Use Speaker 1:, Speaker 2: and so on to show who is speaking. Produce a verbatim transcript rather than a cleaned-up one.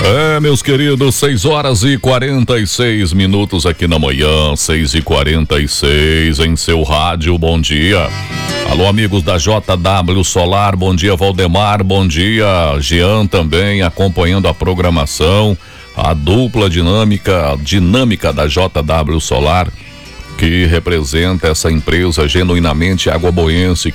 Speaker 1: É, meus queridos, seis horas e quarenta e seis minutos aqui na manhã, seis e quarenta e seis em seu rádio, bom dia. Alô, amigos da J W Solar, bom dia, Valdemar, bom dia, Jean também acompanhando a programação, a dupla dinâmica, dinâmica da J W Solar, que representa essa empresa genuinamente aguaboense,